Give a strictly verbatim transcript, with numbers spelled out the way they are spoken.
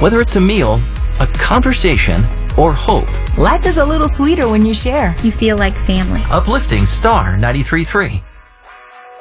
Whether it's a meal, a conversation, or hope. Life is a little sweeter when you share. You feel like family. Uplifting Star ninety-three point three.